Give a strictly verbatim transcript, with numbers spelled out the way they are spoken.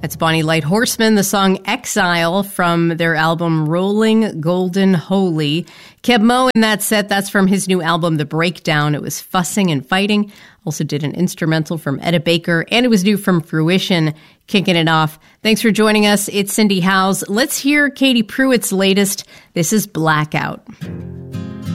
That's Bonnie Light Horseman, the song Exile from their album Rolling Golden Holy. Keb Mo in that set, that's from his new album The Breakdown. It was Fussing and Fighting. Also did an instrumental from Etta Baker, and it was new from Fruition, kicking it off. Thanks for joining us. It's Cindy Howes. Let's hear Katie Pruitt's latest. This is Blackout.